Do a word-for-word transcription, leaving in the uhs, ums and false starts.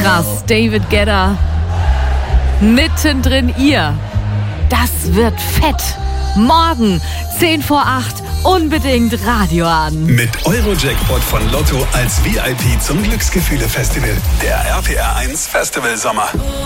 Krass, David Guetta. Mittendrin ihr. Das wird fett. Morgen, zehn vor acht, unbedingt Radio an. Mit Eurojackpot von Lotto als V I P zum Glücksgefühle-Festival. Der R P R eins Festival Sommer.